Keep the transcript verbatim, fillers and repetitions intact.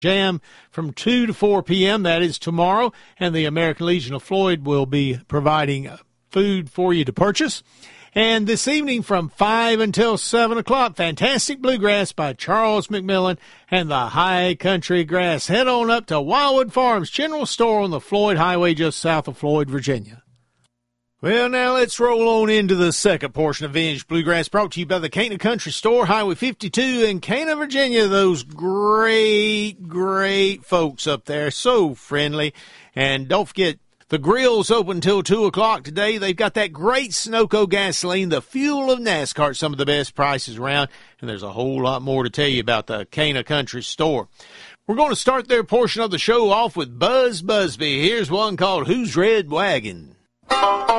Jam from two to four p.m. That is tomorrow, and the American Legion of Floyd will be providing food for you to purchase. And this evening from five until seven o'clock, Fantastic Bluegrass by Charles McMillan and the High Country Grass. Head on up to Wildwood Farms General Store on the Floyd Highway just south of Floyd, Virginia. Well, now let's roll on into the second portion of Vintage Bluegrass, brought to you by the Cana Country Store, Highway fifty-two in Cana, Virginia. Those great, great folks up there, so friendly. And don't forget, the grill's open until two o'clock today. They've got that great Sunoco gasoline, the fuel of NASCAR, some of the best prices around. And there's a whole lot more to tell you about the Cana Country Store. We're going to start their portion of the show off with Buzz Busby. Here's one called Who's Red Wagon?